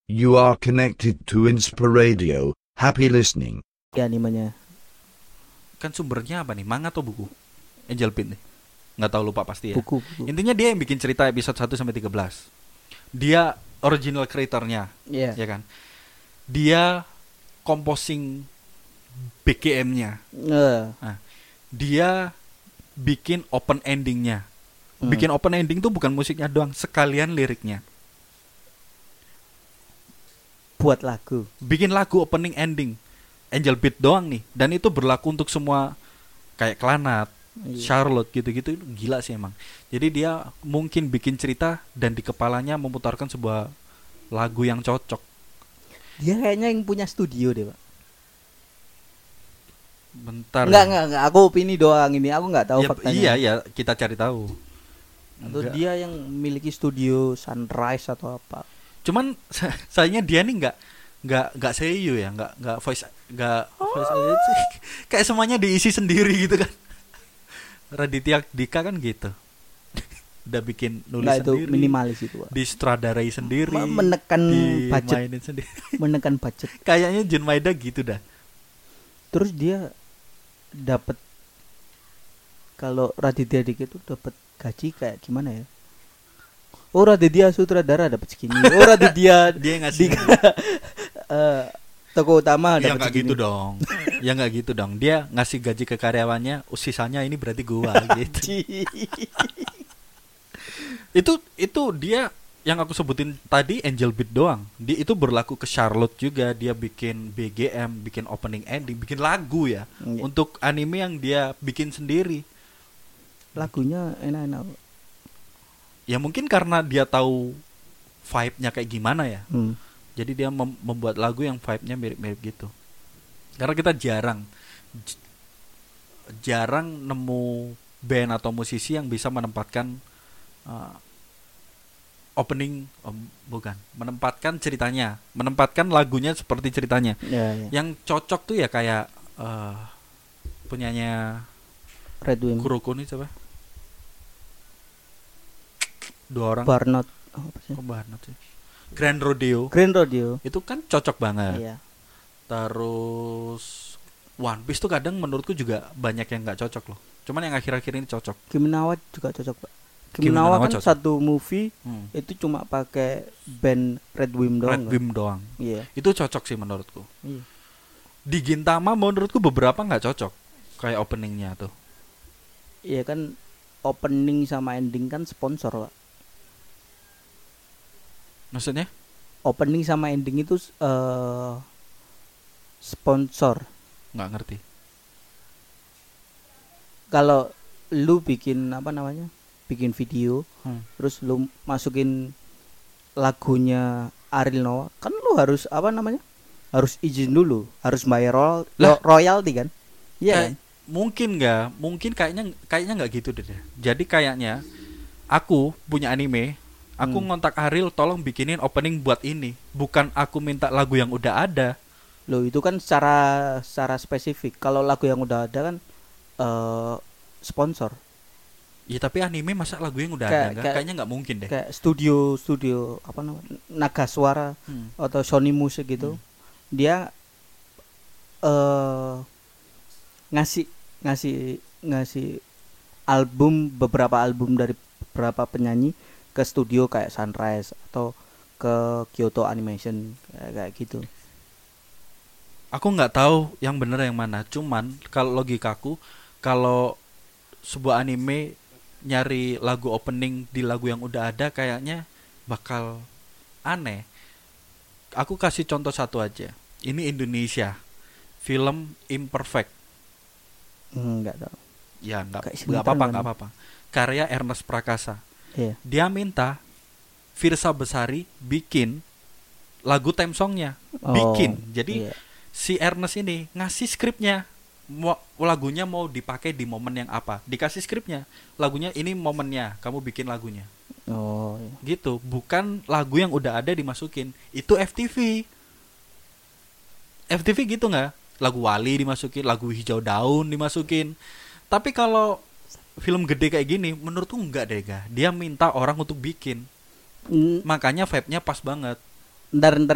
You are connected to Inspiradio. Happy listening. Ya animenya. Kan sumbernya apa nih? Manga atau buku? Angel Beat nih. Nggak tahu, lupa pasti ya. Buku. Intinya dia yang bikin cerita episode 1 sampai 13. Dia original creator-nya, Iya. ya kan? Dia composing BGM-nya. Dia bikin open ending-nya. Bikin open ending tuh bukan musiknya doang, sekalian liriknya. Buat lagu. Bikin lagu opening ending. Angel Beat doang nih. Dan itu berlaku untuk semua, kayak Clanat, Charlotte gitu-gitu. Gila sih emang. Jadi dia mungkin bikin cerita dan di kepalanya memutarkan sebuah lagu yang cocok. Dia kayaknya yang punya studio deh, Pak. Bentar. Enggak. Aku opini doang ini. Aku enggak tahu Ya, faktanya. iya, kita cari tahu. Atau Enggak. dia yang memiliki studio Sunrise atau apa. Cuman sayangnya dia nih nggak seiyu ya, nggak voice edit sih. Kayak semuanya diisi sendiri gitu kan. Raditya Dika kan gitu. Udah bikin nulis Enggak, itu sendiri, minimalis itu, Pak. distradarai sendiri, Menekan budget. dimainin sendiri. Menekan budget. Kayaknya Jun Maeda gitu dah. Terus dia dapat, kalau Raditya Dika itu dapat gaji kayak gimana ya? Oh, Raditya sutradara dapat segini. Oh, Raditya Dia yang ngasih. Dika tokoh utama Ya dapat nggak segini. gitu dong. Ya nggak gitu dong. Dia ngasih gaji ke karyawannya, sisanya ini berarti gua gitu. Itu dia yang aku sebutin tadi Angel Beat doang. Dia itu berlaku ke Charlotte juga. Dia bikin BGM, bikin opening ending, bikin lagu ya. Iya. Untuk anime yang dia bikin sendiri. Lagunya enak-enak. Ya mungkin karena dia tahu vibe-nya kayak gimana ya. Jadi dia membuat lagu yang vibe-nya mirip-mirip gitu. Karena kita jarang nemu band atau musisi yang bisa menempatkan menempatkan ceritanya, menempatkan lagunya seperti ceritanya. Ya. Yang cocok tuh ya kayak punyanya Red Wing. Kuroko nih siapa? Dua orang. Barnot. Oh, apa sih? Kok Barnot sih? Grand Rodeo. Grand Rodeo. Itu kan cocok banget. Iya. Terus One Piece tuh kadang menurutku juga banyak yang nggak cocok loh. Cuman yang akhir-akhir ini cocok. Kiminawa juga cocok, Pak. Kiminawa Kiminawa kan cocok. satu movie Hmm. itu cuma pakai band Red Wing doang. Red kan? Beam doang. Iya. Itu cocok sih menurutku. Iya. Di Gintama menurutku beberapa nggak cocok. Kayak openingnya tuh. Iya kan, opening sama ending kan sponsor, Pak. Maksudnya? Opening sama ending itu sponsor. Nggak ngerti. Kalau lu bikin apa namanya? Bikin video, terus lu masukin lagunya Ariel Noah, kan lu harus apa namanya? Harus izin dulu, harus bayar royalti kan? Iya kan? Mungkin kayaknya nggak gitu deh. Jadi kayaknya aku punya anime, aku ngontak Ariel tolong bikinin opening buat ini, bukan aku minta lagu yang udah ada. Loh, itu kan secara spesifik. Kalau lagu yang udah ada kan sponsor. Ya tapi anime masa lagu yang udah ada kan? Kayaknya nggak mungkin deh. Kayak studio apa namanya? Naga Suara atau Sony Music gitu. Dia ngasih album, beberapa album dari beberapa penyanyi ke studio kayak Sunrise atau ke Kyoto Animation kayak gitu. Aku nggak tahu yang bener yang mana. Cuman kalau logikaku, kalau sebuah anime nyari lagu opening di lagu yang udah ada, kayaknya bakal aneh. Aku kasih contoh satu aja. Ini Indonesia, film Imperfect. Enggak tahu. Ya nggak Kayak sinetron apa-apa, kan? nggak apa-apa. Karya Ernest Prakasa. Iya. Dia minta Firsa Besari bikin lagu theme songnya, bikin. Jadi iya. si Ernest ini ngasih skripnya, lagunya mau dipakai di momen yang apa, dikasih skripnya, lagunya ini momennya, kamu bikin lagunya. Oh, iya. Gitu, bukan lagu yang udah ada dimasukin. Itu FTV gitu nggak? Lagu Wali dimasukin, lagu Hijau Daun dimasukin. Tapi kalau film gede kayak gini, menurutku enggak deh, Dia minta orang untuk bikin. Makanya vibe-nya pas banget. Ntar